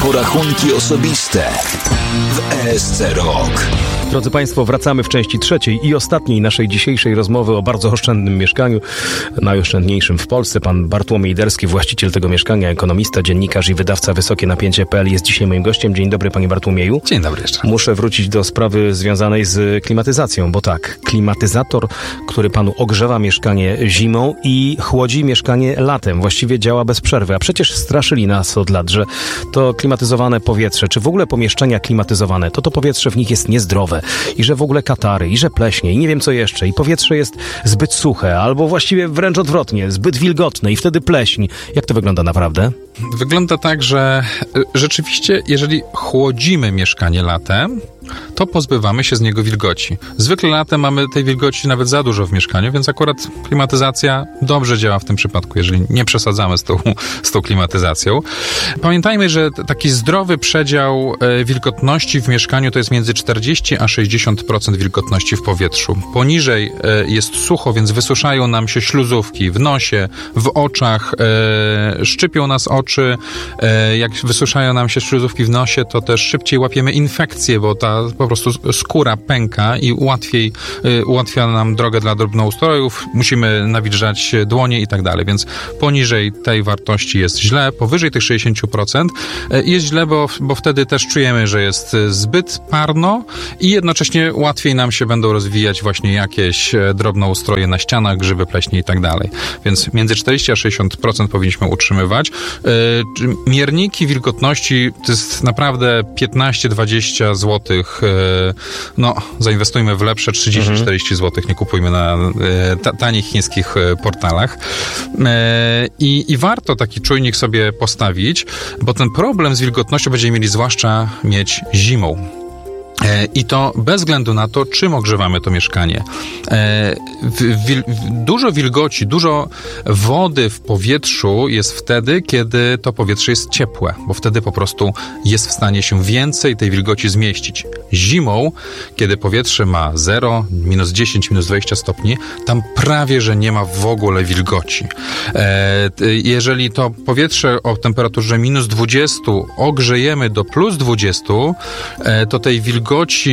porachunki osobiste w ESC Rok. Drodzy Państwo, wracamy w części trzeciej i ostatniej naszej dzisiejszej rozmowy o bardzo oszczędnym mieszkaniu, najoszczędniejszym w Polsce. Pan Bartłomiej Derski, właściciel tego mieszkania, ekonomista, dziennikarz i wydawca wysokienapięcie.pl jest dzisiaj moim gościem. Dzień dobry, panie Bartłomieju. Dzień dobry jeszcze. Muszę wrócić do sprawy związanej z klimatyzacją, bo tak, klimatyzator, który panu ogrzewa mieszkanie zimą i chłodzi mieszkanie latem, właściwie działa bez przerwy, a przecież straszyli nas od lat, że to klimatyzowane powietrze, czy w ogóle pomieszczenia klimatyzowane, to powietrze w nich jest niezdrowe i że w ogóle katary, i że pleśnie, i nie wiem co jeszcze, i powietrze jest zbyt suche, albo właściwie wręcz odwrotnie, zbyt wilgotne i wtedy pleśń. Jak to wygląda naprawdę? Wygląda tak, że rzeczywiście, jeżeli chłodzimy mieszkanie latem, to pozbywamy się z niego wilgoci. Zwykle latem mamy tej wilgoci nawet za dużo w mieszkaniu, więc akurat klimatyzacja dobrze działa w tym przypadku, jeżeli nie przesadzamy z tą klimatyzacją. Pamiętajmy, że taki zdrowy przedział wilgotności w mieszkaniu to jest między 40 a 60% wilgotności w powietrzu. Poniżej jest sucho, więc wysuszają nam się śluzówki w nosie, w oczach, szczypią nas oczy. Jak wysuszają nam się śluzówki w nosie, to też szybciej łapiemy infekcje, bo ta po prostu skóra pęka i ułatwia nam drogę dla drobnoustrojów. Musimy nawilżać dłonie i tak dalej, więc poniżej tej wartości jest źle, powyżej tych 60% jest źle, bo wtedy też czujemy, że jest zbyt parno i jednocześnie łatwiej nam się będą rozwijać właśnie jakieś drobnoustroje na ścianach, grzyby, pleśnie i tak dalej. Więc między 40 a 60% powinniśmy utrzymywać. Mierniki wilgotności to jest naprawdę 15-20 zł. No, zainwestujmy w lepsze 30-40 zł, nie kupujmy na tanich chińskich portalach. I warto taki czujnik sobie postawić, bo ten problem z wilgotnością będziemy mieli zwłaszcza mieć zimą. I to bez względu na to, czym ogrzewamy to mieszkanie. Dużo wilgoci, dużo wody w powietrzu jest wtedy, kiedy to powietrze jest ciepłe, bo wtedy po prostu jest w stanie się więcej tej wilgoci zmieścić. Zimą, kiedy powietrze ma 0, minus 10, minus 20 stopni, tam prawie, że nie ma w ogóle wilgoci. Jeżeli to powietrze o temperaturze minus 20 ogrzejemy do plus 20, to tej wilgoci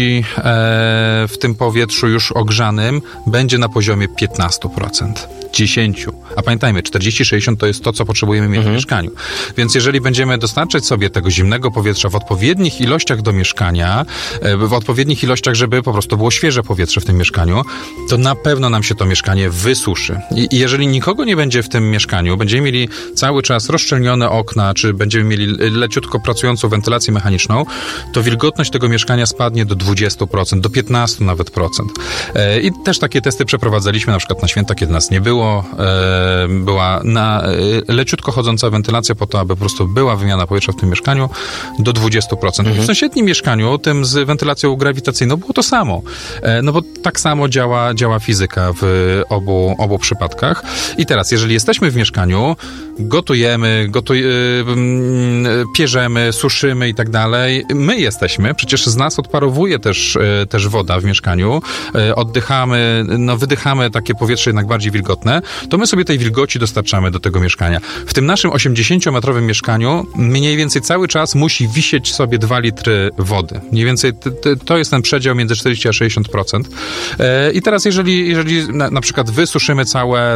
w tym powietrzu już ogrzanym będzie na poziomie 15%. 10. A pamiętajmy, 40-60 to jest to, co potrzebujemy mieć w mieszkaniu. Więc jeżeli będziemy dostarczać sobie tego zimnego powietrza w odpowiednich ilościach do mieszkania, w odpowiednich ilościach, żeby po prostu było świeże powietrze w tym mieszkaniu, to na pewno nam się to mieszkanie wysuszy. I jeżeli nikogo nie będzie w tym mieszkaniu, będziemy mieli cały czas rozszczelnione okna, czy będziemy mieli leciutko pracującą wentylację mechaniczną, to wilgotność tego mieszkania spadnie do 20%, do 15% nawet procent. I też takie testy przeprowadzaliśmy na przykład na święta, kiedy nas nie było. Była leciutko chodząca wentylacja po to, aby po prostu była wymiana powietrza w tym mieszkaniu do 20%. W sąsiednim mieszkaniu, tym z wentylacją grawitacyjną, było to samo. No bo tak samo działa fizyka w obu przypadkach. I teraz, jeżeli jesteśmy w mieszkaniu, gotujemy, pierzemy, suszymy i tak dalej, my jesteśmy, przecież z nas odparowuje też woda w mieszkaniu, oddychamy, wydychamy takie powietrze jednak bardziej wilgotne, to my sobie tej wilgoci dostarczamy do tego mieszkania. W tym naszym 80-metrowym mieszkaniu mniej więcej cały czas musi wisieć sobie 2 litry wody. Mniej więcej to jest ten przedział między 40 a 60%. I teraz jeżeli na przykład wysuszymy całe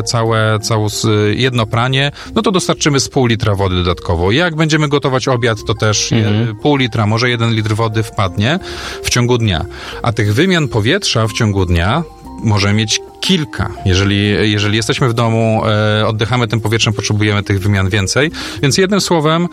jedno pranie, no to dostarczymy z pół litra wody dodatkowo. Jak będziemy gotować obiad, to też pół litra, może 1 litr wody wpadnie w ciągu dnia. A tych wymian powietrza w ciągu dnia możemy mieć kilka. Jeżeli jesteśmy w domu, oddychamy tym powietrzem, potrzebujemy tych wymian więcej. Więc jednym słowem,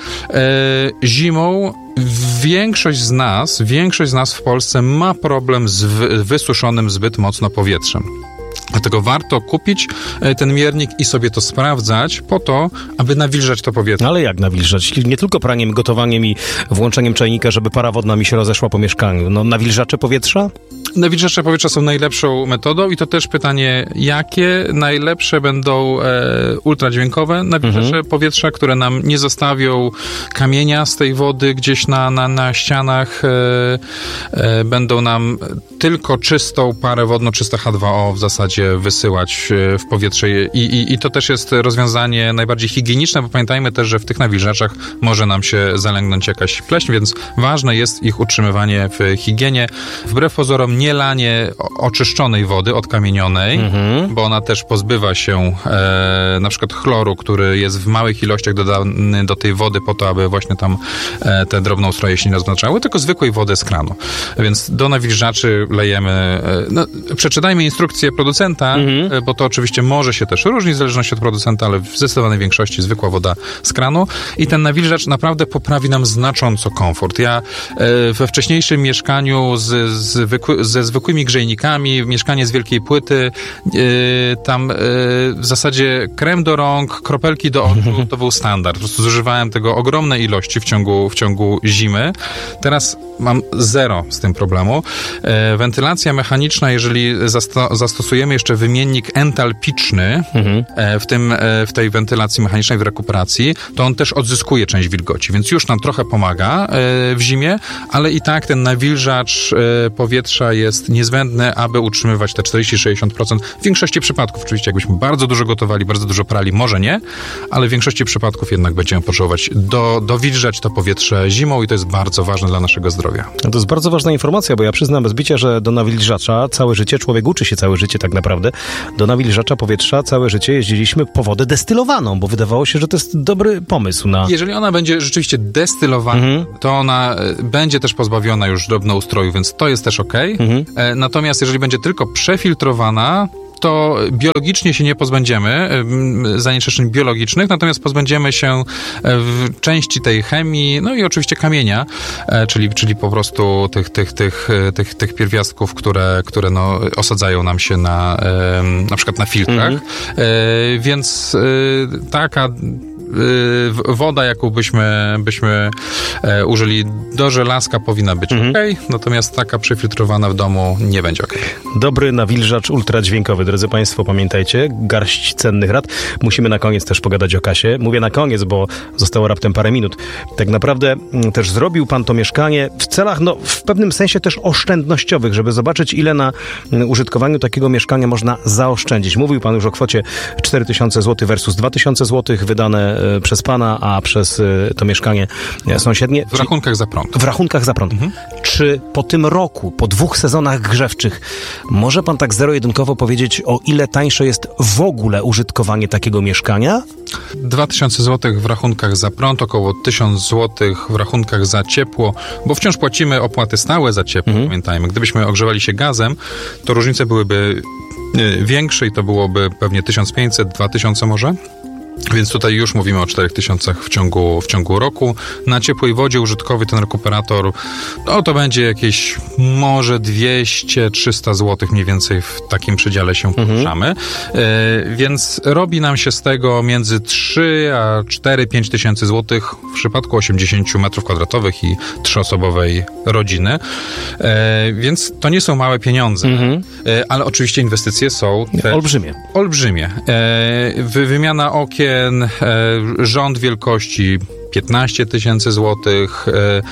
zimą większość z nas w Polsce ma problem z wysuszonym zbyt mocno powietrzem. Dlatego warto kupić ten miernik i sobie to sprawdzać po to, aby nawilżać to powietrze. Ale jak nawilżać? Nie tylko praniem, gotowaniem i włączeniem czajnika, żeby para wodna mi się rozeszła po mieszkaniu. No, nawilżacze powietrza? Nawilżacze powietrza są najlepszą metodą i to też pytanie, jakie najlepsze będą ultradźwiękowe nawilżacze powietrza, które nam nie zostawią kamienia z tej wody gdzieś na ścianach, będą nam tylko czystą parę wodną, czyste H2O w zasadzie wysyłać w powietrze i to też jest rozwiązanie najbardziej higieniczne, bo pamiętajmy też, że w tych nawilżaczach może nam się zalęgnąć jakaś pleśń, więc ważne jest ich utrzymywanie w higienie. Wbrew pozorom nie lanie oczyszczonej wody, odkamienionej, bo ona też pozbywa się na przykład chloru, który jest w małych ilościach dodany do tej wody po to, aby właśnie tam te drobnoustroje się nie rozmnażały, tylko zwykłej wody z kranu. Więc do nawilżaczy lejemy... przeczytajmy instrukcję producenta, bo to oczywiście może się też różnić w zależności od producenta, ale w zdecydowanej większości zwykła woda z kranu i ten nawilżacz naprawdę poprawi nam znacząco komfort. Ja we wcześniejszym mieszkaniu ze zwykłymi grzejnikami, mieszkanie z wielkiej płyty, tam w zasadzie krem do rąk, kropelki do oczu, to był standard. Po prostu zużywałem tego ogromne ilości w ciągu zimy. Teraz mam zero z tym problemu. Wentylacja mechaniczna, jeżeli zastosujemy jeszcze wymiennik entalpiczny w tej wentylacji mechanicznej, w rekuperacji, to on też odzyskuje część wilgoci, więc już nam trochę pomaga w zimie, ale i tak ten nawilżacz powietrza jest niezbędny, aby utrzymywać te 40-60%. W większości przypadków, oczywiście jakbyśmy bardzo dużo gotowali, bardzo dużo prali, może nie, ale w większości przypadków jednak będziemy potrzebować dowilżać to powietrze zimą i to jest bardzo ważne dla naszego zdrowia. To jest bardzo ważna informacja, bo ja przyznam bez bicia, że do nawilżacza całe życie, człowiek uczy się całe życie tak naprawdę, do nawilżacza powietrza całe życie jeździliśmy po wodę destylowaną, bo wydawało się, że to jest dobry pomysł na... Jeżeli ona będzie rzeczywiście destylowana, to ona będzie też pozbawiona już drobnoustroju, więc to jest też okej. Natomiast jeżeli będzie tylko przefiltrowana, to biologicznie się nie pozbędziemy zanieczyszczeń biologicznych, natomiast pozbędziemy się w części tej chemii, no i oczywiście kamienia, czyli po prostu tych pierwiastków, które no, osadzają nam się na przykład na filtrach. Więc taka woda, jaką byśmy użyli do żelazka, powinna być okej, natomiast taka przefiltrowana w domu nie będzie okej. Dobry nawilżacz ultradźwiękowy. Drodzy Państwo, pamiętajcie, garść cennych rad. Musimy na koniec też pogadać o kasie. Mówię na koniec, bo zostało raptem parę minut. Tak naprawdę też zrobił Pan to mieszkanie w celach, no w pewnym sensie też oszczędnościowych, żeby zobaczyć, ile na użytkowaniu takiego mieszkania można zaoszczędzić. Mówił Pan już o kwocie 4000 zł versus 2000 zł wydane przez Pana, a przez to mieszkanie sąsiednie. W rachunkach za prąd. W rachunkach za prąd. Czy po tym roku, po 2 sezonach grzewczych, może Pan tak zero-jedynkowo powiedzieć, o ile tańsze jest w ogóle użytkowanie takiego mieszkania? 2000 zł w rachunkach za prąd, około 1000 zł w rachunkach za ciepło, bo wciąż płacimy opłaty stałe za ciepło, pamiętajmy. Gdybyśmy ogrzewali się gazem, to różnice byłyby większe i to byłoby pewnie 1500, 2000 może. Więc tutaj już mówimy o 4000 w ciągu roku. Na ciepłej wodzie użytkowej ten rekuperator, no to będzie jakieś może 200-300 zł mniej więcej w takim przedziale się poruszamy. Więc robi nam się z tego między 3 a 4-5 tysięcy złotych w przypadku 80 metrów kwadratowych i 3-osobowej rodziny. Więc to nie są małe pieniądze. Ale oczywiście inwestycje są olbrzymie. Wymiana okien, rząd wielkości 15 tysięcy złotych,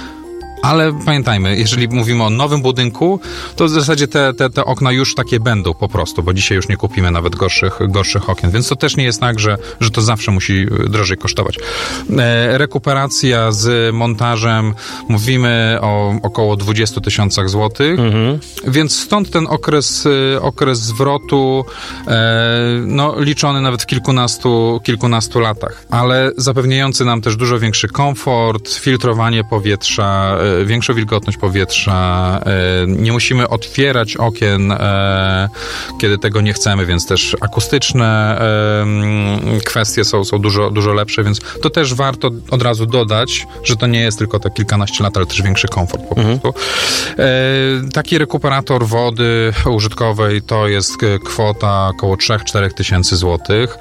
ale pamiętajmy, jeżeli mówimy o nowym budynku, to w zasadzie te okna już takie będą po prostu, bo dzisiaj już nie kupimy nawet gorszych okien, więc to też nie jest tak, że to zawsze musi drożej kosztować. Rekuperacja z montażem, mówimy o około 20 tysiącach złotych, więc stąd ten okres zwrotu no, liczony nawet w kilkunastu latach, ale zapewniający nam też dużo większy komfort, filtrowanie powietrza, większą wilgotność powietrza, nie musimy otwierać okien, kiedy tego nie chcemy, więc też akustyczne kwestie są dużo lepsze, więc to też warto od razu dodać, że to nie jest tylko te kilkanaście lat, ale też większy komfort po prostu. Taki rekuperator wody użytkowej to jest kwota około 3-4 tysięcy złotych.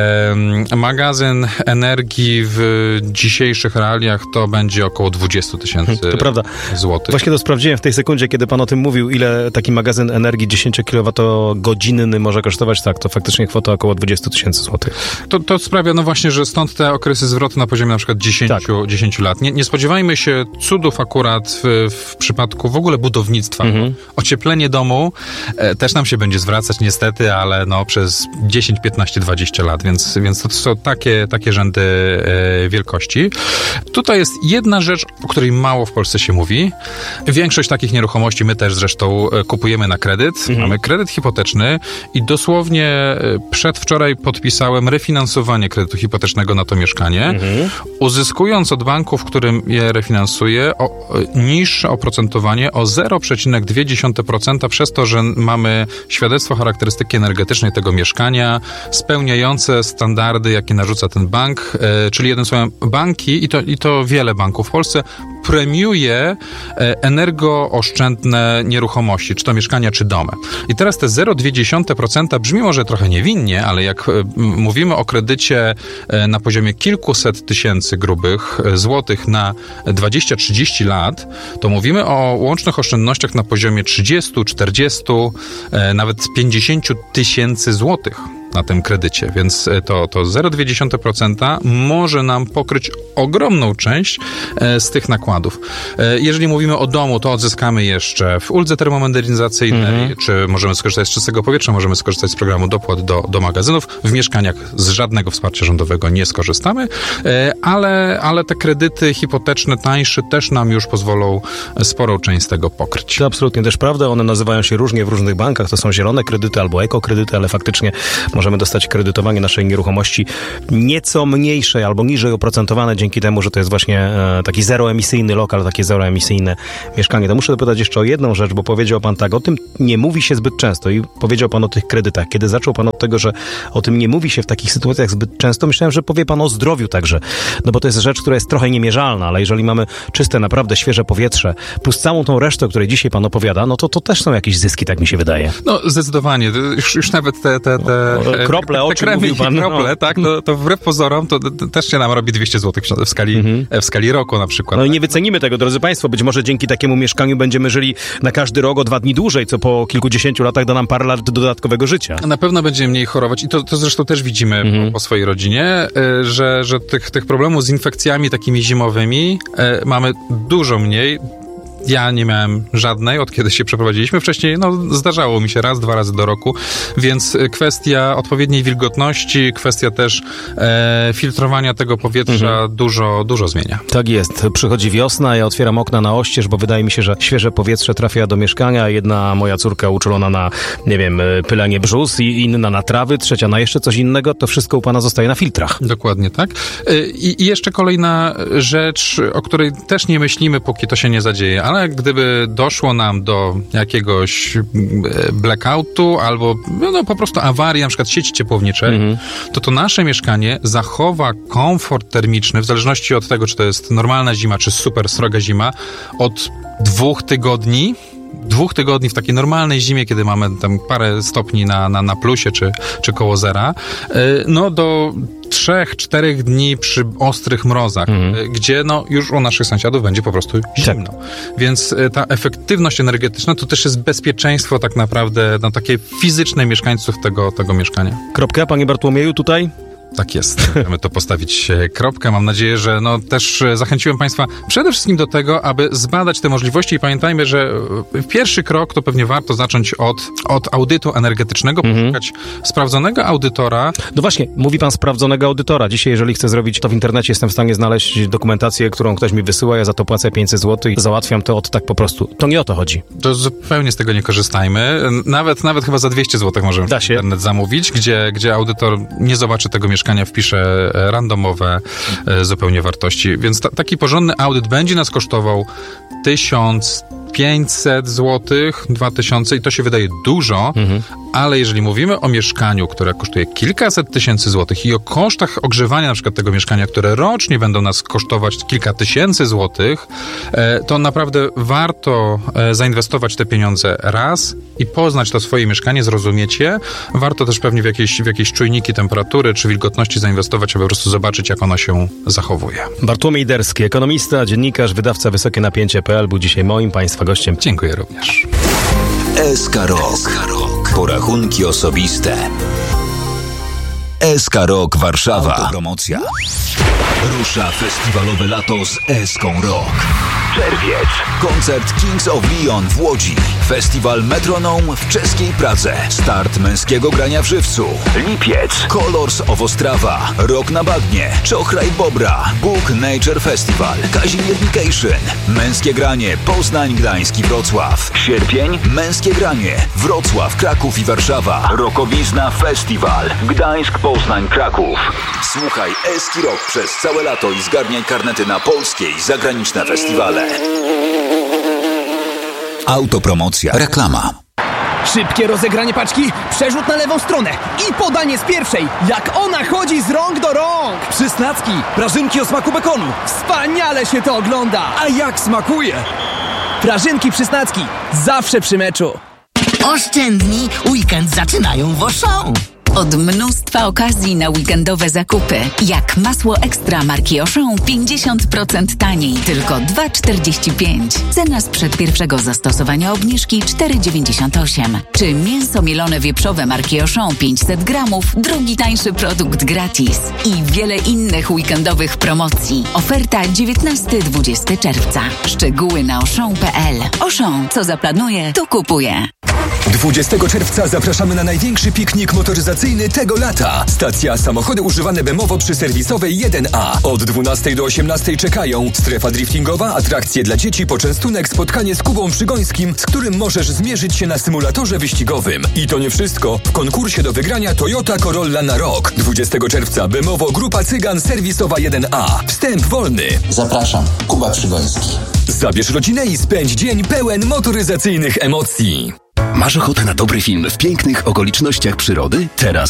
Magazyn energii w dzisiejszych realiach to będzie około 20 tysięcy tysięcy To prawda. złotych. Właśnie to sprawdziłem w tej sekundzie, kiedy pan o tym mówił, ile taki magazyn energii 10 kWh może kosztować. Tak, to faktycznie kwota około 20 tysięcy złotych. To sprawia, no właśnie, że stąd te okresy zwrotu na poziomie na przykład 10 lat. Nie spodziewajmy się cudów akurat w przypadku w ogóle budownictwa. Ocieplenie domu też nam się będzie zwracać niestety, ale no przez 10, 15, 20 lat, więc to są takie rzędy wielkości. Tutaj jest jedna rzecz, o której mało w Polsce się mówi. Większość takich nieruchomości my też zresztą kupujemy na kredyt. Mamy kredyt hipoteczny i dosłownie przedwczoraj podpisałem refinansowanie kredytu hipotecznego na to mieszkanie, uzyskując od banku, w którym je refinansuję, niższe oprocentowanie o 0,2% przez to, że mamy świadectwo charakterystyki energetycznej tego mieszkania, spełniające standardy, jakie narzuca ten bank, czyli jednym słowem banki, i to wiele banków w Polsce, premiuje energooszczędne nieruchomości, czy to mieszkania, czy domy. I teraz te 0,2% brzmi może trochę niewinnie, ale jak mówimy o kredycie na poziomie kilkuset tysięcy grubych złotych na 20-30 lat, to mówimy o łącznych oszczędnościach na poziomie 30, 40, nawet 50 tysięcy złotych na tym kredycie, więc to 0,2% może nam pokryć ogromną część z tych nakładów. Jeżeli mówimy o domu, to odzyskamy jeszcze w uldze termomodernizacyjnej, czy możemy skorzystać z czystego powietrza, możemy skorzystać z programu dopłat do magazynów. W mieszkaniach z żadnego wsparcia rządowego nie skorzystamy, ale te kredyty hipoteczne tańsze też nam już pozwolą sporą część z tego pokryć. To absolutnie też prawda. One nazywają się różnie w różnych bankach. To są zielone kredyty albo ekokredyty, ale faktycznie możemy dostać kredytowanie naszej nieruchomości nieco mniejsze albo niżej oprocentowane dzięki temu, że to jest właśnie taki zeroemisyjny lokal, takie zeroemisyjne mieszkanie. To muszę dopytać jeszcze o jedną rzecz, bo powiedział pan tak, o tym nie mówi się zbyt często i powiedział pan o tych kredytach. Kiedy zaczął pan od tego, że o tym nie mówi się w takich sytuacjach zbyt często, myślałem, że powie pan o zdrowiu także, no bo to jest rzecz, która jest trochę niemierzalna, ale jeżeli mamy czyste, naprawdę świeże powietrze, plus całą tą resztę, o której dzisiaj pan opowiada, no to też są jakieś zyski, tak mi się wydaje. No zdecydowanie. Już nawet te krople, o czym mówił pan. Krople, tak, to wbrew pozorom to też się nam robi 200 zł w skali roku na przykład. No i nie wycenimy tego, drodzy państwo. Być może dzięki takiemu mieszkaniu będziemy żyli na każdy rok o 2 dni dłużej, co po kilkudziesięciu latach da nam parę lat dodatkowego życia. Na pewno będziemy mniej chorować i to zresztą też widzimy po swojej rodzinie, że tych problemów z infekcjami takimi zimowymi mamy dużo mniej. Ja nie miałem żadnej, od kiedy się przeprowadziliśmy. Wcześniej, zdarzało mi się raz, 2 razy do roku, więc kwestia odpowiedniej wilgotności, kwestia też filtrowania tego powietrza dużo zmienia. Tak jest. Przychodzi wiosna, ja otwieram okna na oścież, bo wydaje mi się, że świeże powietrze trafia do mieszkania. Jedna moja córka uczulona na, nie wiem, pylenie brzus i inna na trawy, trzecia na jeszcze coś innego. To wszystko u pana zostaje na filtrach. Dokładnie tak. I jeszcze kolejna rzecz, o której też nie myślimy, póki to się nie zadzieje, ale gdyby doszło nam do jakiegoś blackoutu albo po prostu awarii, na przykład sieci ciepłowniczej, to nasze mieszkanie zachowa komfort termiczny, w zależności od tego, czy to jest normalna zima, czy super sroga zima, od 2 tygodni. 2 tygodni w takiej normalnej zimie, kiedy mamy tam parę stopni na plusie, czy koło zera, do 3-4 dni przy ostrych mrozach, gdzie już u naszych sąsiadów będzie po prostu zimno. Tak. Więc ta efektywność energetyczna to też jest bezpieczeństwo tak naprawdę takie fizyczne mieszkańców tego mieszkania. Kropka, panie Bartłomieju, tutaj? Tak jest. Chcemy to postawić kropkę. Mam nadzieję, że też zachęciłem państwa przede wszystkim do tego, aby zbadać te możliwości i pamiętajmy, że pierwszy krok to pewnie warto zacząć od audytu energetycznego, poszukać sprawdzonego audytora. No właśnie, mówi pan sprawdzonego audytora. Dzisiaj, jeżeli chcę zrobić to w internecie, jestem w stanie znaleźć dokumentację, którą ktoś mi wysyła, ja za to płacę 500 zł i załatwiam to tak po prostu. To nie o to chodzi. To zupełnie z tego nie korzystajmy. Nawet chyba za 200 zł możemy w internet zamówić, gdzie audytor nie zobaczy tego mieszkania, wpisze randomowe zupełnie wartości. Więc taki porządny audyt będzie nas kosztował 1000, 500 zł, 2000 i to się wydaje dużo, ale jeżeli mówimy o mieszkaniu, które kosztuje kilkaset tysięcy złotych i o kosztach ogrzewania na przykład tego mieszkania, które rocznie będą nas kosztować kilka tysięcy złotych, to naprawdę warto zainwestować te pieniądze raz i poznać to swoje mieszkanie, zrozumieć je. Warto też pewnie w jakieś czujniki temperatury czy wilgotności zainwestować, aby po prostu zobaczyć, jak ona się zachowuje. Bartłomiej Derski, ekonomista, dziennikarz, wydawca Wysokie Napięcie.pl był dzisiaj moim Państwa gościem. Dziękuję również. SK Rok. Porachunki osobiste. SK Rok Warszawa. Autopromocja. Rusza festiwalowe lato z Eską Rock. Czerwiec. Koncert Kings of Leon w Łodzi. Festiwal Metronome w czeskiej Pradze. Start męskiego grania w żywcu. Lipiec. Colors of Ostrawa. Rock na bagnie. Czochraj Bobra. Bóg Nature Festival. Kazimiernication. Męskie granie Poznań, Gdańsk i Wrocław. Sierpień. Męskie granie Wrocław, Kraków i Warszawa. Rokowizna Festiwal. Gdańsk, Poznań, Kraków. Słuchaj Eski Rock przez całe lato i zgarniaj karnety na polskie i zagraniczne festiwale. Autopromocja. Reklama. Szybkie rozegranie paczki, przerzut na lewą stronę i podanie z pierwszej, jak ona chodzi z rąk do rąk. Przysnacki, prażynki o smaku bekonu. Wspaniale się to ogląda. A jak smakuje? Prażynki Przysnacki, zawsze przy meczu. Oszczędni, weekend zaczynają w Auchan. Od mnóstwa okazji na weekendowe zakupy. Jak masło ekstra marki Auchan 50% taniej, tylko 2,45. Cena sprzed pierwszego zastosowania obniżki 4,98. Czy mięso mielone wieprzowe marki Auchan 500 gramów, drugi tańszy produkt gratis. I wiele innych weekendowych promocji. Oferta 19-20 czerwca. Szczegóły na auchan.pl. Auchan, co zaplanuje, to kupuje. 20 czerwca zapraszamy na największy piknik motoryzacyjny tego lata. Stacja Samochody używane Bemowo przy serwisowej 1A. Od 12 do 18 czekają strefa driftingowa, atrakcje dla dzieci, poczęstunek, spotkanie z Kubą Przygońskim, z którym możesz zmierzyć się na symulatorze wyścigowym. I to nie wszystko. W konkursie do wygrania Toyota Corolla na rok. 20 czerwca Bemowo Grupa Cygan serwisowa 1A. Wstęp wolny. Zapraszam, Kuba Przygoński. Zabierz rodzinę i spędź dzień pełen motoryzacyjnych emocji. Masz ochotę na dobry film w pięknych okolicznościach przyrody? Teraz